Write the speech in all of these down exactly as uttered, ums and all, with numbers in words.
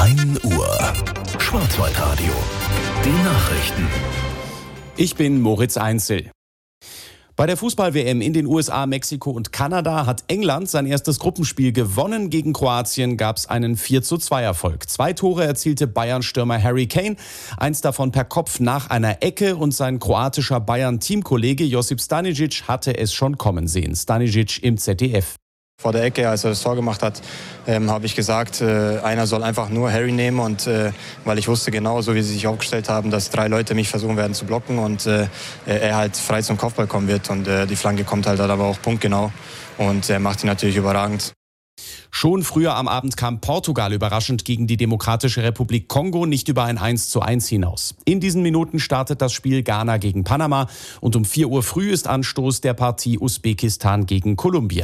ein Uhr. Schwarzwaldradio. Die Nachrichten. Ich bin Moritz Einzel. Bei der Fußball-W M in den U S A, Mexiko und Kanada hat England sein erstes Gruppenspiel gewonnen. Gegen Kroatien gab es einen vier zu zwei Erfolg. Zwei Tore erzielte Bayern-Stürmer Harry Kane, eins davon per Kopf nach einer Ecke, und sein kroatischer Bayern-Teamkollege Josip Stanisic hatte es schon kommen sehen. Stanisic im Z D F. Vor der Ecke, als er das Tor gemacht hat, ähm, habe ich gesagt, äh, einer soll einfach nur Harry nehmen. Und äh, weil ich wusste genau, so wie sie sich aufgestellt haben, dass drei Leute mich versuchen werden zu blocken und äh, er halt frei zum Kopfball kommen wird. Und äh, die Flanke kommt halt aber auch punktgenau und er macht ihn natürlich überragend. Schon früher am Abend kam Portugal überraschend gegen die Demokratische Republik Kongo nicht über ein eins zu eins hinaus. In diesen Minuten startet das Spiel Ghana gegen Panama und um vier Uhr früh ist Anstoß der Partie Usbekistan gegen Kolumbien.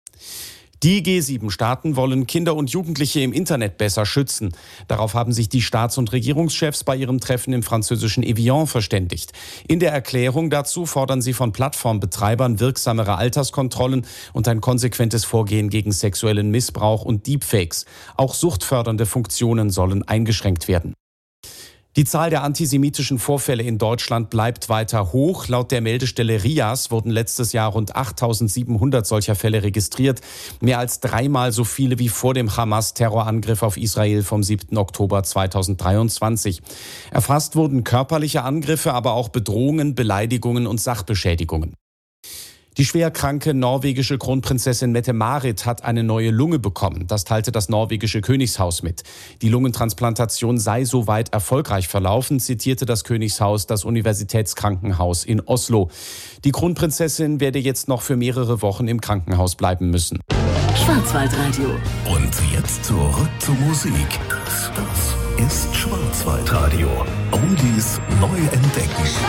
Die G sieben Staaten wollen Kinder und Jugendliche im Internet besser schützen. Darauf haben sich die Staats- und Regierungschefs bei ihrem Treffen im französischen Evian verständigt. In der Erklärung dazu fordern sie von Plattformbetreibern wirksamere Alterskontrollen und ein konsequentes Vorgehen gegen sexuellen Missbrauch und Deepfakes. Auch suchtfördernde Funktionen sollen eingeschränkt werden. Die Zahl der antisemitischen Vorfälle in Deutschland bleibt weiter hoch. Laut der Meldestelle R I A S wurden letztes Jahr rund achttausendsiebenhundert solcher Fälle registriert. Mehr als dreimal so viele wie vor dem Hamas-Terrorangriff auf Israel vom siebten Oktober zweitausenddreiundzwanzig. Erfasst wurden körperliche Angriffe, aber auch Bedrohungen, Beleidigungen und Sachbeschädigungen. Die schwerkranke norwegische Kronprinzessin Mette-Marit hat eine neue Lunge bekommen. Das teilte das norwegische Königshaus mit. Die Lungentransplantation sei soweit erfolgreich verlaufen, zitierte das Königshaus das Universitätskrankenhaus in Oslo. Die Kronprinzessin werde jetzt noch für mehrere Wochen im Krankenhaus bleiben müssen. Schwarzwaldradio. Und jetzt zurück zur Musik. Das, das ist Schwarzwaldradio. Oldies neu entdecken.